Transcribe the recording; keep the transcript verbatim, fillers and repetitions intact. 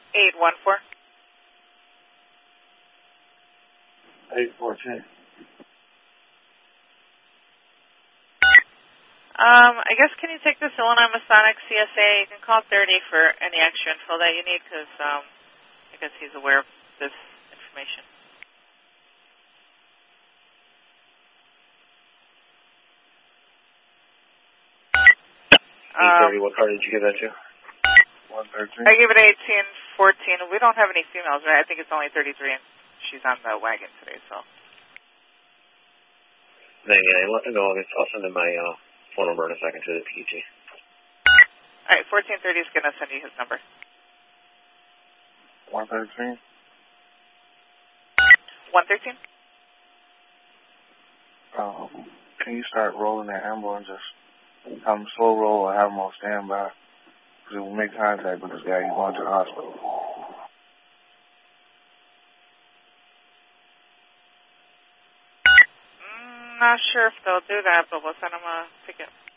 eight one four. eight fourteen. Um, I guess can you take this Illinois Masonic C S A? You can call thirty for any extra info that you need because um, I guess he's aware of this information. eight thirty, um, what car did you give that to? one thirteen. I gave it eighteen fourteen. We don't have any females, right? I think it's only thirty-three, and she's on the wagon today, so. Then, yeah, let them know. I'll send them my uh, phone number in a second to the P G. All right, fourteen thirty is going to send you his number. one thirteen. one thirteen? Um, can you start rolling that ambulance? Just have them slow roll or have them on standby. Because we'll make contact with this guy. He's going to the hospital. Mm, not sure if they'll do that, but we'll send him a ticket.